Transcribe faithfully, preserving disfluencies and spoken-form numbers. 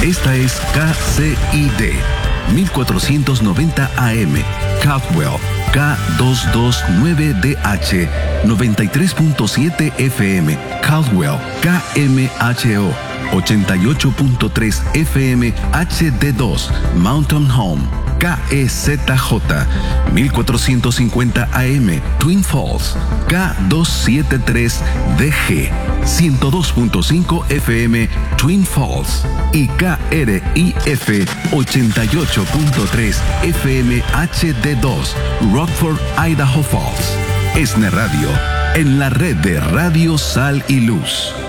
Esta es K C I D mil cuatrocientos noventa A M, Caldwell, K doscientos veintinueve D H, noventa y tres punto siete F M, Caldwell, K M H O, ochenta y ocho punto tres F M H D dos, Mountain Home, K E Z J, mil cuatrocientos cincuenta A M, Twin Falls, K doscientos setenta y tres D G, ciento dos punto cinco F M, Twin Falls, y K R I F ochenta y ocho punto tres F M H D dos, Rockford, Idaho Falls. ESNE Radio, en la red de Radio Sal y Luz.